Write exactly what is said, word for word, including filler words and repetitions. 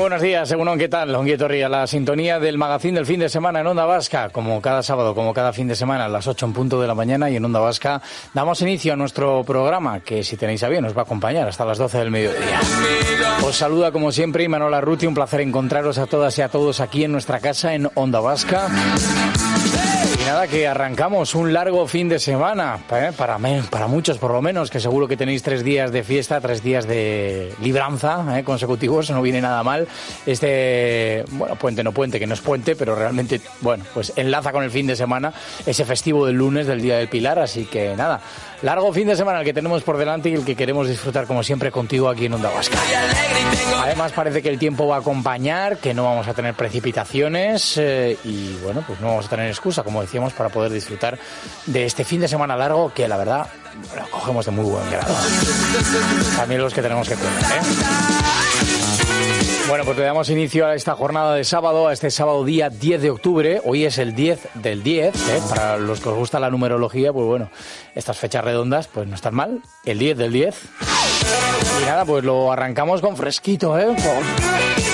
buenos días, según ¿qué tal? Ongi etorri a la sintonía del magazín del fin de semana en Onda Vasca, como cada sábado, como cada fin de semana, a las ocho en punto de la mañana, y en Onda Vasca damos inicio a nuestro programa, que si tenéis a bien os va a acompañar hasta las doce del mediodía. Os saluda como siempre Imanol Arruti, un placer encontraros a todas y a todos aquí en nuestra casa en Onda Vasca. Y nada, que arrancamos un largo fin de semana, ¿eh? para, para muchos por lo menos, que seguro que tenéis tres días de fiesta, tres días de libranza ¿eh? consecutivos, no viene nada mal. Este, bueno, puente no puente, que no es puente, pero realmente, bueno, pues enlaza con el fin de semana, ese festivo del lunes, del Día del Pilar, así que nada, largo fin de semana el que tenemos por delante y el que queremos disfrutar como siempre contigo aquí en Onda Vasca. Además parece que el tiempo va a acompañar, que no vamos a tener precipitaciones eh, y bueno, pues no vamos a tener excusa, como decíamos, para poder disfrutar de este fin de semana largo que la verdad lo cogemos de muy buen grado. También los que tenemos que cuidar, ¿eh? Bueno, pues le damos inicio a esta jornada de sábado, a este sábado día diez de octubre. Hoy es el diez del diez, ¿eh? Para los que os gusta la numerología, pues bueno, estas fechas redondas pues no están mal. El diez del diez. Y nada, pues lo arrancamos con fresquito, ¿eh? Con